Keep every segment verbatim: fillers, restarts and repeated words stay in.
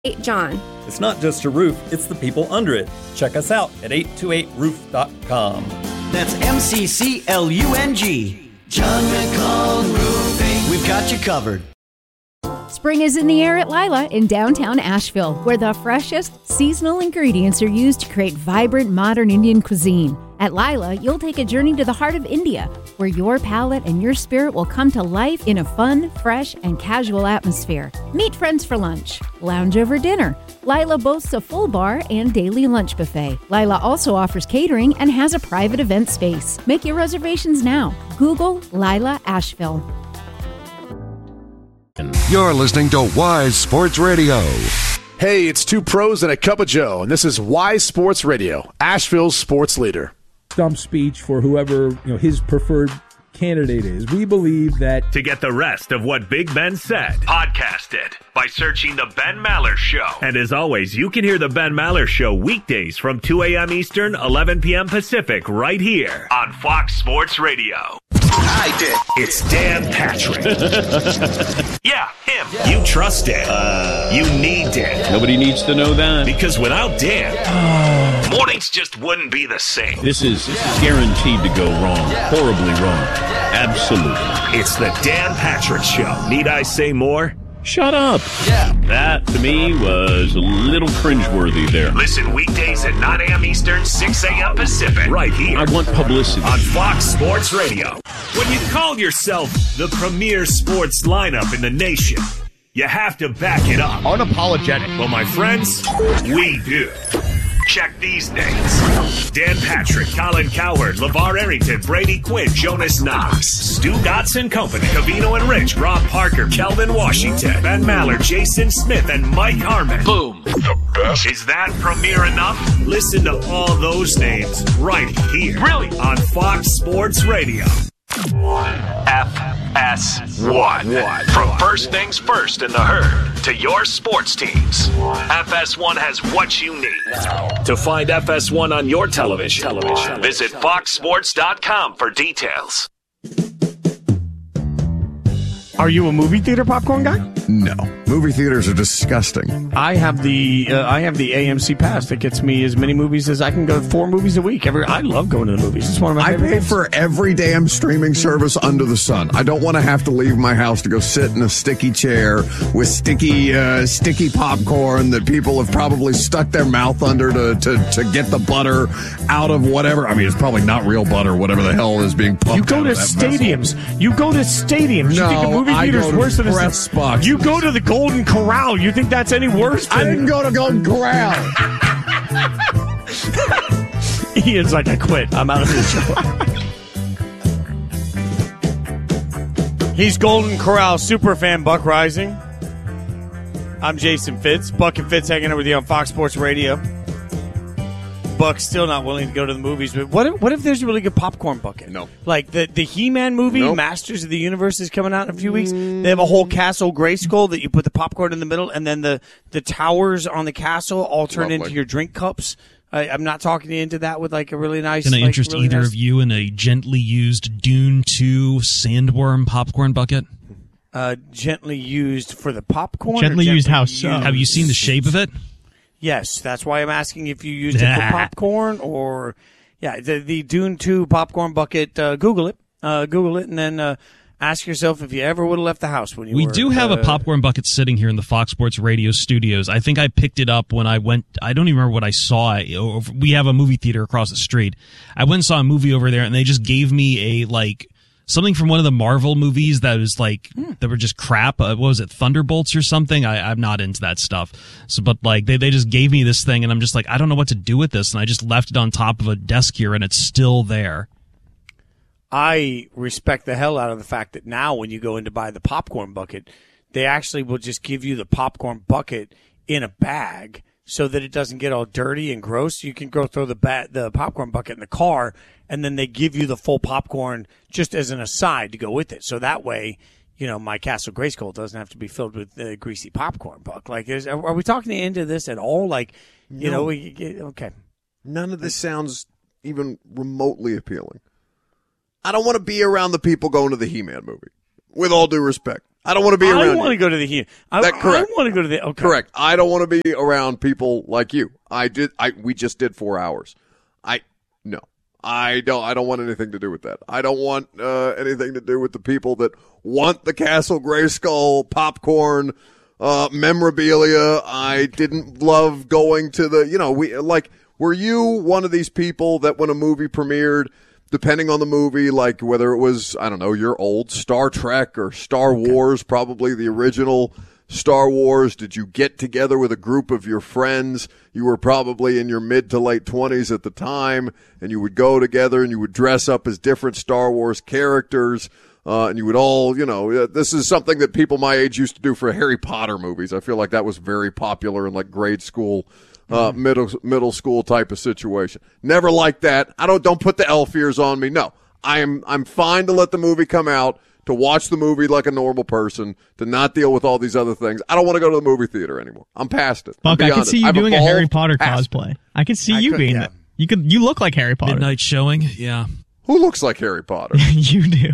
Hey, John. It's not just a roof, it's the people under it. Check us out at eight two eight roof dot com. That's M C C L U N G. John McCall Roofing. We've got you covered. Spring is in the air at Lila in downtown Asheville, where the freshest seasonal ingredients are used to create vibrant modern Indian cuisine. At Lila, you'll take a journey to the heart of India, where your palate and your spirit will come to life in a fun, fresh, and casual atmosphere. Meet friends for lunch, lounge over dinner. Lila boasts a full bar and daily lunch buffet. Lila also offers catering and has a private event space. Make your reservations now. Google Lila Asheville. You're listening to Wise Sports Radio. Hey, it's two pros and a cup of Joe, and this is Wise Sports Radio, Asheville's sports leader. Stump speech for whoever, you know, his preferred candidate is. We believe that... To get the rest of what Big Ben said, podcast it by searching The Ben Maller Show. And as always, you can hear The Ben Maller Show weekdays from two a.m. Eastern, eleven p.m. Pacific, right here on Fox Sports Radio. I did. It's Dan Patrick. Yeah, him. Yeah. You trust Dan. Uh, you need Dan. Nobody needs to know that. Because without Dan, yeah. mornings just wouldn't be the same. This is, this is guaranteed to go wrong. Yeah. Horribly wrong. Yeah. Absolutely. It's the Dan Patrick Show. Need I say more? Shut up. Yeah. That, to me, was a little cringeworthy there. Listen weekdays at nine a.m. Eastern, six a.m. Pacific. Right here. I want publicity. On Fox Sports Radio. When you call yourself the premier sports lineup in the nation, you have to back it up. Unapologetic. Well, my friends, we do. Check these names. Dan Patrick, Colin Cowherd, LeVar Arrington, Brady Quinn, Jonas Knox, Stu Dotson Company, Cavino and Rich, Rob Parker, Kelvin Washington, Ben Maller, Jason Smith, and Mike Harmon. Boom. The best. Is that premiere enough? Listen to all those names right here. Really? On Fox Sports Radio. F S one. From first things first in the herd to your sports teams, F S one has what you need. To find F S one on your television, television. visit fox sports dot com for details. Are you a movie theater popcorn guy? No. Movie theaters are disgusting. I have the uh, I have the A M C pass that gets me as many movies as I can go. Four movies a week. Every I love going to the movies. It's one of my I favorite pay things. for every damn streaming service under the sun. I don't want to have to leave my house to go sit in a sticky chair with sticky uh, sticky popcorn that people have probably stuck their mouth under to, to, to get the butter out of whatever. I mean, it's probably not real butter, whatever the hell is being pumped. You go out to of that stadiums. vessel. You go to stadiums. No, you think a movie I theater's go to worse than a press boxes. You go to the Golden Corral. You think that's any worse than... I didn't go to Golden Corral. Ian's like, I quit. I'm out of this show. He's Golden Corral superfan, Buck Rising. I'm Jason Fitz. Buck and Fitz hanging out with you on Fox Sports Radio. Buck's still not willing to go to the movies, but what if, what if there's a really good popcorn bucket? No. Like the, the He-Man movie, Nope. Masters of the Universe, is coming out in a few weeks. They have a whole castle Grayskull that you put the popcorn in the middle, and then the, the towers on the castle all turn Lovely. into your drink cups. I, I'm not talking you into that with like a really nice... Can I like, interest really either nice... of you in a gently used Dune two Sandworm popcorn bucket? Uh, gently used for the popcorn? Gently, gently used how so? Have you seen the shape of it? Yes, that's why I'm asking if you used it for popcorn or... Yeah, the, the Dune two popcorn bucket, uh, Google it. Uh, Google it, and then uh, ask yourself if you ever would have left the house when you we were... We do have uh, a popcorn bucket sitting here in the Fox Sports Radio studios. I think I picked it up when I went... I don't even remember what I saw. We have a movie theater across the street. I went and saw a movie over there, and they just gave me a, like... something from one of the Marvel movies that was like hmm. that were just crap. Uh, what was it, Thunderbolts or something? I, I'm not into that stuff. So, but like they, they just gave me this thing, and I'm just like, I don't know what to do with this, and I just left it on top of a desk here, and it's still there. I respect the hell out of the fact that now when you go in to buy the popcorn bucket, they actually will just give you the popcorn bucket in a bag so that it doesn't get all dirty and gross. You can go throw the ba- the popcorn bucket in the car, and then they give you the full popcorn just as an aside to go with it. So that way, you know, my Castle Grayskull doesn't have to be filled with uh, greasy popcorn, Buck. Like, is, are we talking into this at all? Like, you no. know, we get, okay. None of this sounds even remotely appealing. I don't want to be around the people going to the He-Man movie, with all due respect. I don't want to be around I you. want to go to the human. I, That correct. I want to go to the okay. Correct. I don't want to be around people like you. I did. I we just did four hours. I no. I don't. I don't want anything to do with that. I don't want uh, anything to do with the people that want the Castle Grayskull popcorn uh, memorabilia. I didn't love going to the. You know, we like. Were you one of these people that when a movie premiered, depending on the movie, like whether it was, I don't know, your old Star Trek or Star Wars, probably the original Star Wars, did you get together with a group of your friends? You were probably in your mid to late twenties at the time, and you would go together and you would dress up as different Star Wars characters, uh, and you would all, you know, this is something that people my age used to do for Harry Potter movies. I feel like that was very popular in like grade school. Uh, middle middle school type of situation. Never like that. I don't don't put the elf ears on me. No, I'm I'm fine to let the movie come out, to watch the movie like a normal person, to not deal with all these other things. I don't want to go to the movie theater anymore. I'm past it. Buck, I can see you I've doing a Harry Potter past cosplay. I can see I you could, being yeah. that. You could. You look like Harry Potter. Midnight showing, yeah. Who looks like Harry Potter? You do.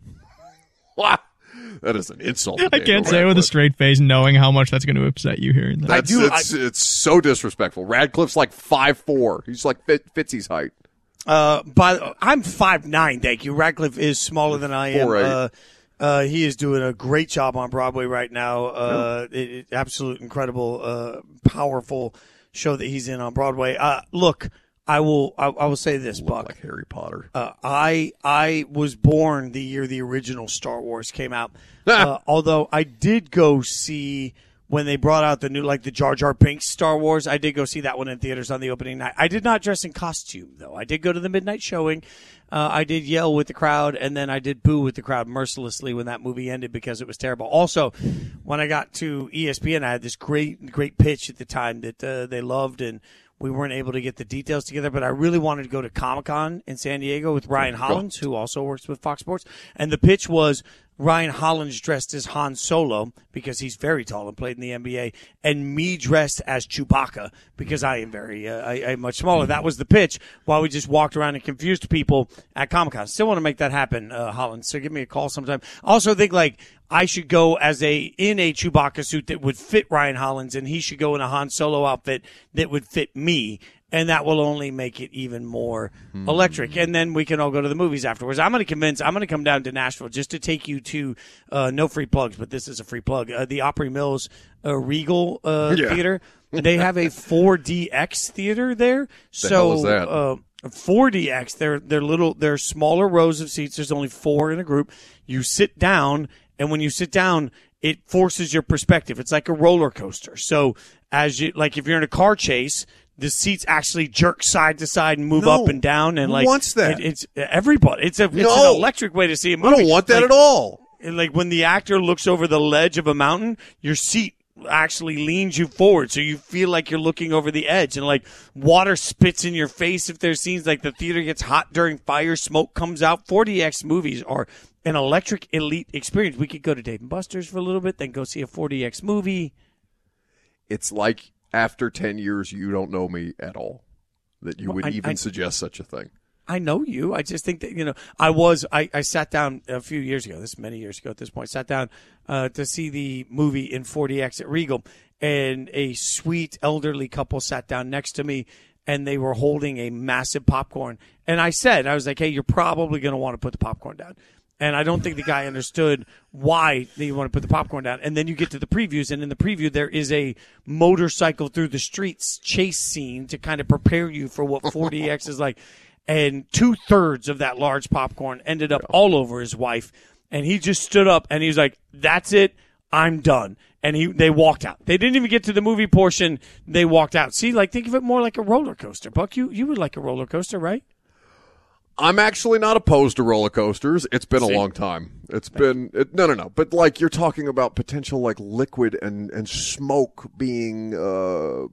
What? That is an insult. to I can't Daniel say it with a Radcliffe. straight face, knowing how much that's going to upset you hearing that. That's, do- it's, it's so disrespectful. Radcliffe's like five foot four. He's like Fit, Fitzy's height. Uh, but I'm five nine. Thank you. Radcliffe is smaller than I am. four eight. Uh, uh, he is doing a great job on Broadway right now. Uh, it, it, absolute incredible, uh, powerful show that he's in on Broadway. Uh, look, I will. I, I will say this, Look Buck. like Harry Potter. Uh, I I was born the year the original Star Wars came out. Uh, although I did go see when they brought out the new, like the Jar Jar Binks Star Wars. I did go see that one in theaters on the opening night. I did not dress in costume though. I did go to the midnight showing. Uh, I did yell with the crowd, and then I did boo with the crowd mercilessly when that movie ended because it was terrible. Also, when I got to E S P N, I had this great great pitch at the time that uh, they loved, and we weren't able to get the details together, but I really wanted to go to Comic-Con in San Diego with Ryan Hollins, who also works with Fox Sports. And the pitch was Ryan Hollins dressed as Han Solo because he's very tall and played in the N B A, and me dressed as Chewbacca because I am very, uh, I, I'm much smaller. That was the pitch while we just walked around and confused people at Comic-Con. Still want to make that happen, uh, Hollins, so give me a call sometime. Also think like I should go as a, in a Chewbacca suit that would fit Ryan Hollins, and he should go in a Han Solo outfit that would fit me. And that will only make it even more mm. electric. And then we can all go to the movies afterwards. I'm going to convince, I'm going to come down to Nashville just to take you to, uh, no free plugs, but this is a free plug, uh, the Opry Mills uh, Regal uh, Yeah. Theater. They have a four D X theater there. The so, hell is that? Uh, four D X, they're, they're little, they're smaller rows of seats. There's only four in a group. You sit down, and when you sit down, it forces your perspective. It's like a roller coaster. So as you, like if you're in a car chase, the seats actually jerk side to side and move No. up and down, and Who like wants that? It, it's everybody. It's a it's No. an electric way to see a I movie. don't want that Like- at all. and, like when the actor looks over the ledge of a mountain, your seat actually leans you forward, so you feel like you're looking over the edge, and like water spits in your face if there's scenes like the theater gets hot during fire, smoke comes out. four D X movies are an electric elite experience. We could go to Dave and Buster's for a little bit, then go see a four D X movie. It's like after ten years, you don't know me at all, that you Well, would I- even I- suggest such a thing. I know you. I just think that, you know, I was, I, I sat down a few years ago, this is many years ago at this point, sat down uh, to see the movie in four D X at Regal, and a sweet elderly couple sat down next to me, and they were holding a massive popcorn. And I said, I was like, hey, you're probably going to want to put the popcorn down. And I don't think the guy understood why they want to put the popcorn down. And then you get to the previews, and in the preview, there is a motorcycle through the streets chase scene to kind of prepare you for what four D X is like. And two thirds of that large popcorn ended up all over his wife. And he just stood up and he was like, that's it. I'm done. And he, they walked out. They didn't even get to the movie portion. They walked out. See, like, think of it more like a roller coaster. Buck, you, you would like a roller coaster, right? I'm actually not opposed to roller coasters. It's been See? a long time. It's been it, no, no, no. But like you're talking about potential like liquid and, and smoke being uh,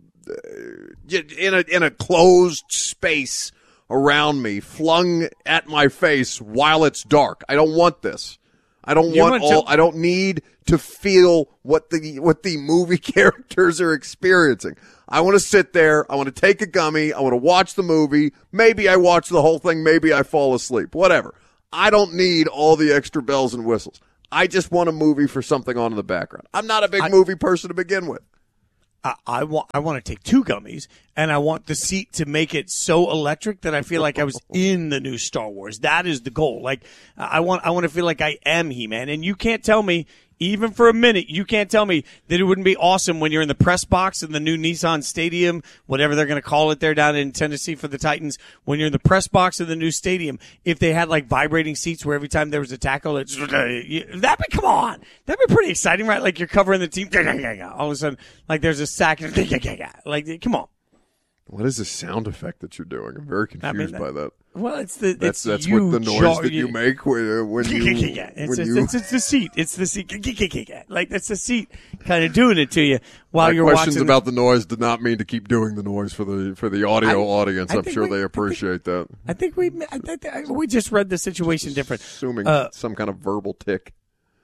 in a in a closed space around me, flung at my face while it's dark. I don't want this. I don't You want want to- all. I don't need to feel what the what the movie characters are experiencing. I want to sit there. I want to take a gummy. I want to watch the movie. Maybe I watch the whole thing. Maybe I fall asleep. Whatever. I don't need all the extra bells and whistles. I just want a movie for something on in the background. I'm not a big I, movie person to begin with. I, I want I want to take two gummies, and I want the seat to make it so electric that I feel like I was in the new Star Wars. That is the goal. Like I want I want to feel like I am He-Man, and you can't tell me, even for a minute, you can't tell me that it wouldn't be awesome when you're in the press box in the new Nissan Stadium, whatever they're going to call it there down in Tennessee for the Titans, when you're in the press box of the new stadium, if they had like vibrating seats where every time there was a tackle, it's, that'd be, come on, that'd be pretty exciting, right? Like you're covering the team, all of a sudden, like there's a sack, like, come on. What is the sound effect that you're doing? I'm very confused I mean, that, by that. Well, it's the that's it's that's you what the noise jar- that you make when, when you yeah, it's, when it's, you. It's, it's the seat. It's the seat. Like that's the seat, kind of doing it to you while My you're questions watching. about the noise did not mean to keep doing the noise for the for the audio I, audience. I I'm sure we, they appreciate I think, that. I think we I think we just read the situation different. Assuming uh, some kind of verbal tick.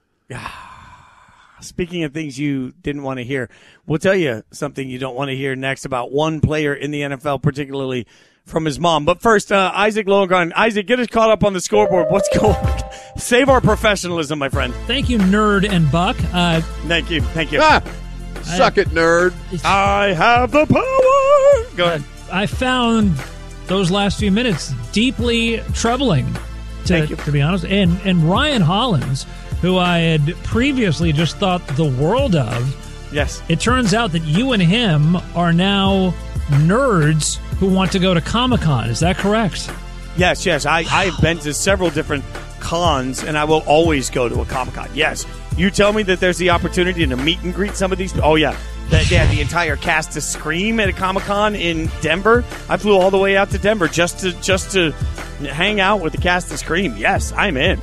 Speaking of things you didn't want to hear, we'll tell you something you don't want to hear next about one player in the N F L, particularly from his mom. But first, uh, Isaac Logan. Isaac, get us caught up on the scoreboard. What's going on? Save our professionalism, my friend. Thank you, Nerd and Buck. Uh, thank you. Thank you. Ah, suck it, nerd. I have the power. Go ahead. I found those last few minutes deeply troubling, to, to be honest. And, and Ryan Hollins, who I had previously just thought the world of. Yes. It turns out that you and him are now nerds who want to go to Comic-Con. Is that correct? Yes, yes. I, I've been to several different cons, and I will always go to a Comic-Con. Yes. You tell me that there's the opportunity to meet and greet some of these. Oh, yeah. They had the entire cast to Scream at a Comic-Con in Denver. I flew all the way out to Denver just to just to hang out with the cast to Scream. Yes, I'm in.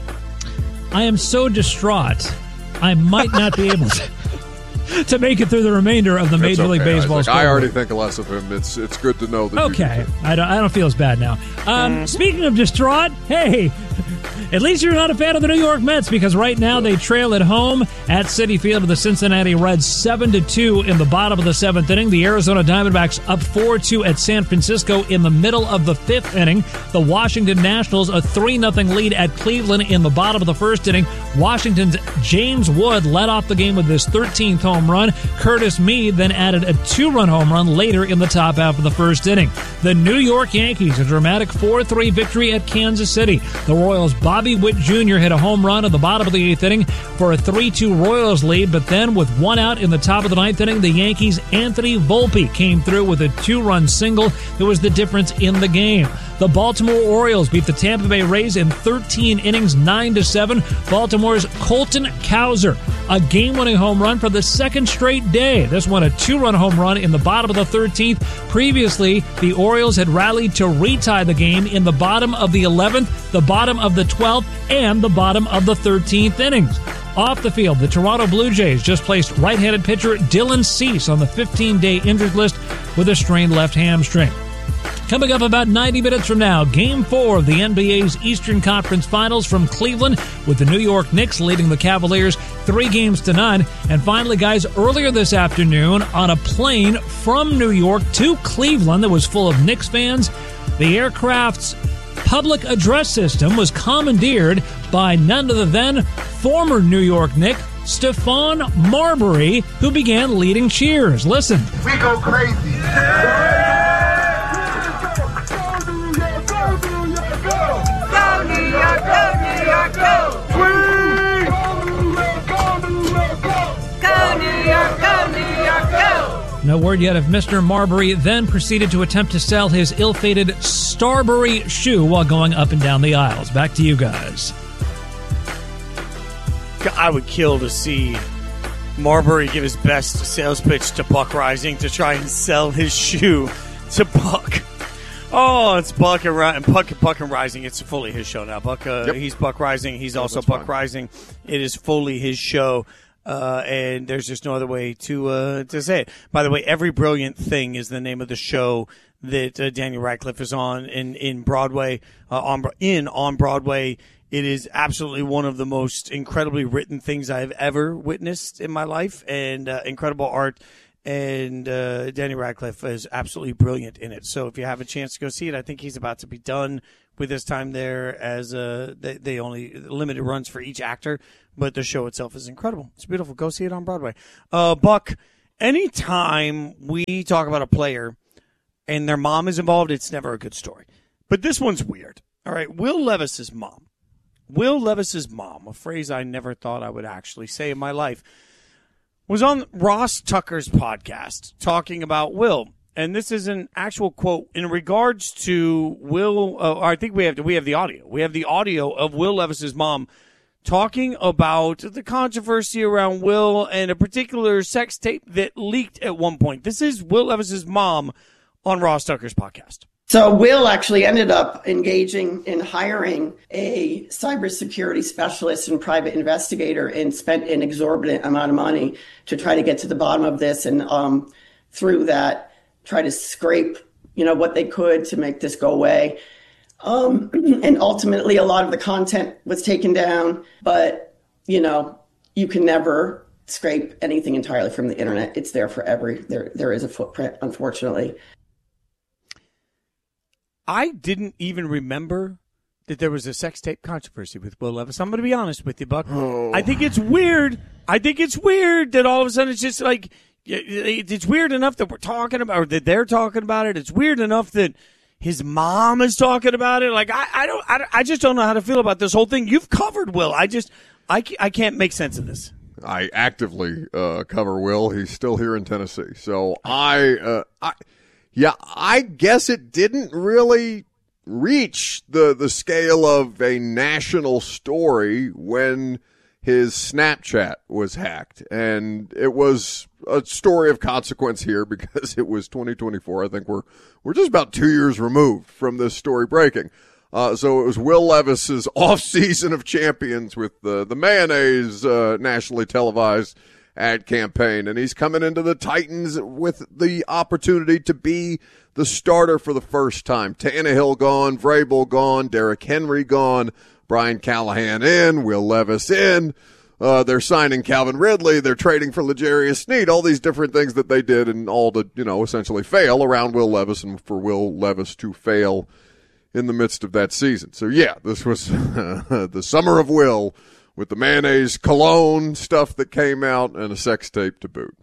I am so distraught, I might not be able to, to make it through the remainder of the Major okay, League Baseball Isaac. scoreboard. I already think less of him. It's it's good to know that. Okay, I don't, I don't feel as bad now. Um, mm. Speaking of distraught, hey, at least you're not a fan of the New York Mets, because right now they trail at home at Citi Field to the Cincinnati Reds seven to two in the bottom of the seventh inning. The Arizona Diamondbacks up four two at San Francisco in the middle of the fifth inning. The Washington Nationals a three nothing lead at Cleveland in the bottom of the first inning. Washington's James Wood led off the game with his thirteenth home run. Curtis Mead then added a two-run home run later in the top half of the first inning. The New York Yankees a dramatic four three victory at Kansas City. The Royals' Bobby Witt Junior hit a home run at the bottom of the eighth inning for a three two Royals lead, but then with one out in the top of the ninth inning, the Yankees' Anthony Volpe came through with a two-run single that was the difference in the game. The Baltimore Orioles beat the Tampa Bay Rays in thirteen innings, nine to seven. Baltimore's Colton Cowser, a game-winning home run for the second straight day. This one a two-run home run in the bottom of the thirteenth. Previously, the Orioles had rallied to retie the game in the bottom of the eleventh, the bottom of the twelfth, and the bottom of the thirteenth innings. Off the field, the Toronto Blue Jays just placed right-handed pitcher Dylan Cease on the fifteen-day injured list with a strained left hamstring. Coming up about ninety minutes from now, Game four of the N B A's Eastern Conference Finals from Cleveland, with the New York Knicks leading the Cavaliers three games to none. And finally, guys, earlier this afternoon, on a plane from New York to Cleveland that was full of Knicks fans, the aircraft's public address system was commandeered by none other than former New York Knick Stephon Marbury, who began leading cheers. Listen. We go crazy. No word yet if Mister Marbury then proceeded to attempt to sell his ill-fated Starbury shoe while going up and down the aisles. Back to you guys. I would kill to see Marbury give his best sales pitch to Buck Rising to try and sell his shoe to Buck. Oh, it's Buck and, and Buck, Buck and Rising. It's fully his show now. Buck, uh, yep. He's Buck Rising. He's also Buck fine. Rising. It is fully his show. Uh, and there's just no other way to uh, to say it. By the way, Every Brilliant Thing is the name of the show that uh, Daniel Radcliffe is on in in Broadway. Uh, on in on Broadway, it is absolutely one of the most incredibly written things I have ever witnessed in my life, and uh, incredible art. and uh, Danny Radcliffe is absolutely brilliant in it. So if you have a chance to go see it, I think he's about to be done with his time there, as uh, they, they only limited runs for each actor, but the show itself is incredible. It's beautiful. Go see it on Broadway. Uh, Buck, anytime we talk about a player and their mom is involved, it's never a good story. But this one's weird. All right, Will Levis's mom. Will Levis's mom, a phrase I never thought I would actually say in my life, was on Ross Tucker's podcast talking about Will. And this is an actual quote in regards to Will. Uh, I think we have we have the audio. We have the audio of Will Levis's mom talking about the controversy around Will and a particular sex tape that leaked at one point. This is Will Levis's mom on Ross Tucker's podcast. So Will actually ended up engaging in hiring a cybersecurity specialist and private investigator and spent an exorbitant amount of money to try to get to the bottom of this. And um, through that, try to scrape, you know, what they could to make this go away. Um, and ultimately, a lot of the content was taken down. But, you know, you can never scrape anything entirely from the internet. It's there for every, there, there is a footprint, unfortunately. I didn't even remember that there was a sex tape controversy with Will Levis. I'm going to be honest with you, Buck. Oh. I think it's weird. I think it's weird that all of a sudden it's just like, it's weird enough that we're talking about, or that they're talking about it. It's weird enough that his mom is talking about it. Like, I, I don't, I, I just don't know how to feel about this whole thing. You've covered Will. I just, I, I can't make sense of this. I actively uh, cover Will. He's still here in Tennessee. So I, uh, I, Yeah, I guess it didn't really reach the, the scale of a national story when his Snapchat was hacked. And it was a story of consequence here because it was twenty twenty-four. I think we're we're just about two years removed from this story breaking. Uh, so it was Will Levis's off-season of champions with the, the mayonnaise uh, nationally televised ad campaign, and he's coming into the Titans with the opportunity to be the starter for the first time. Tannehill gone, Vrabel gone, Derrick Henry gone, Brian Callahan in, Will Levis in. Uh, they're signing Calvin Ridley. They're trading for L'Jarius Sneed. All these different things that they did, and all to, you know, essentially fail around Will Levis, and for Will Levis to fail in the midst of that season. So yeah, this was the summer of Will, with the mayonnaise cologne stuff that came out and a sex tape to boot.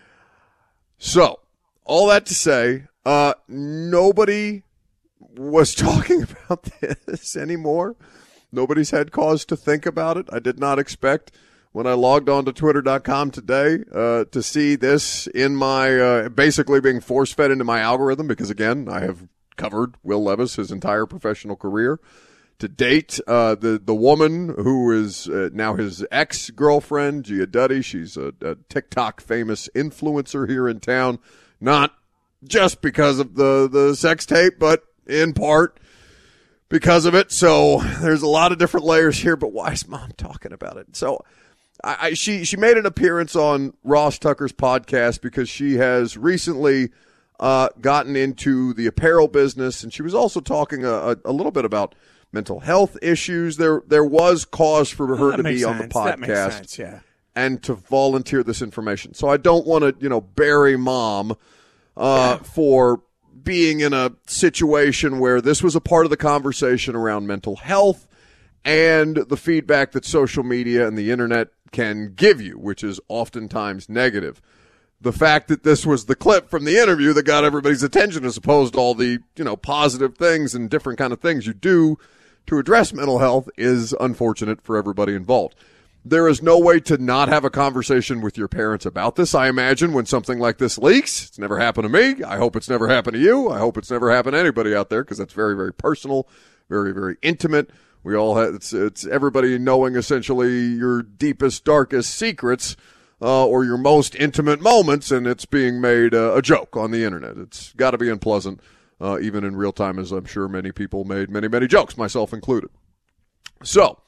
So, all that to say, uh, nobody was talking about this anymore. Nobody's had cause to think about it. I did not expect, when I logged on to twitter dot com today, uh, to see this in my, uh, basically being force-fed into my algorithm, because again, I have covered Will Levis his entire professional career. To date, uh, the, the woman who is uh, now his ex-girlfriend, Gia Duddy, she's a, a TikTok famous influencer here in town, not just because of the, the sex tape, but in part because of it. So there's a lot of different layers here, but why is Mom talking about it? So I, I she, she made an appearance on Ross Tucker's podcast because she has recently uh, gotten into the apparel business, and she was also talking a, a, a little bit about mental health issues. There there was cause for her that to be sense. on the podcast that makes sense, yeah. and to volunteer this information. So I don't want to, you know, bury Mom uh, yeah. for being in a situation where this was a part of the conversation around mental health and the feedback that social media and the internet can give you, which is oftentimes negative. The fact that this was the clip from the interview that got everybody's attention, as opposed to all the, you know, positive things and different kind of things you do to address mental health, is unfortunate for everybody involved. There is no way to not have a conversation with your parents about this, I imagine, when something like this leaks. It's never happened to me. I hope it's never happened to you. I hope it's never happened to anybody out there, because that's very, very personal, very, very intimate. We all have, it's, it's everybody knowing essentially your deepest, darkest secrets, uh, or your most intimate moments, and it's being made uh, a joke on the internet. It's got to be unpleasant, uh, even in real time, as I'm sure many people made many, many jokes, myself included. So,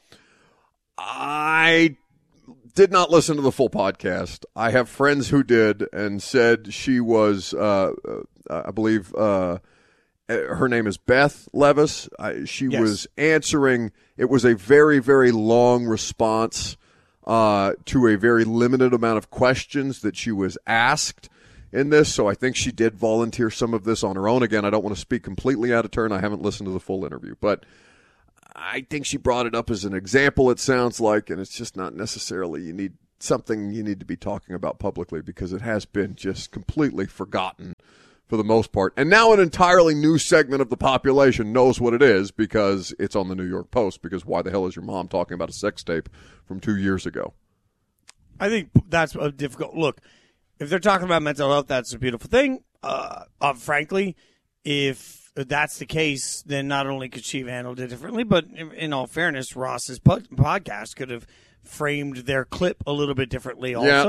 I did not listen to the full podcast. I have friends who did and said she was, uh, uh, I believe, uh, her name is Beth Levis. I, she yes. was answering. It was a very, very long response uh, to a very limited amount of questions that she was asked. in this, so I think she did volunteer some of this on her own. Again, I don't want to speak completely out of turn. I haven't listened to the full interview, but I think she brought it up as an example, it sounds like, and it's just not necessarily you need something you need to be talking about publicly because it has been just completely forgotten for the most part. And now an entirely new segment of the population knows what it is because it's on the New York Post, because why the hell is your mom talking about a sex tape from two years ago? I think that's a difficult look. If they're talking about mental health, that's a beautiful thing. Uh, uh, frankly, if that's the case, then not only could she have handled it differently, but in, in all fairness, Ross's po- podcast could have framed their clip a little bit differently also. Yeah,